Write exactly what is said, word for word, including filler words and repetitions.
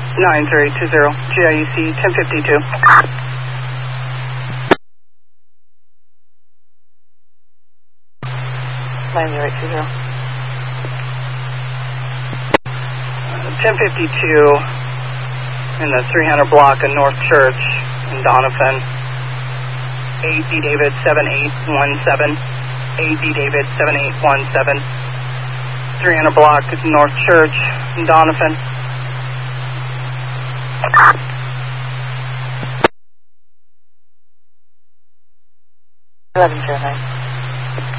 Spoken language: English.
nine zero eight two zero, G I E C ten fifty-two. nine zero eight two zero. Uh, ten fifty-two in the three hundred block of North Church in Doniphan. A D David seven eight one seven. A D David seven eight one seven. three hundred block of North Church in Doniphan. eleven zero nine.